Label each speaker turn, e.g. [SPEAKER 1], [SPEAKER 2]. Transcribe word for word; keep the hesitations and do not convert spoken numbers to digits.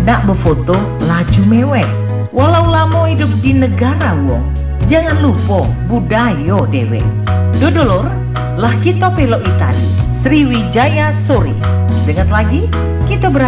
[SPEAKER 1] nak befoto laju mewek. Walau lamo hidup di negara wong, jangan lupa budaya dewe. Dodolor, lah kita pelok Itali, Sriwijaya Sore. Sedengat lagi, kita berada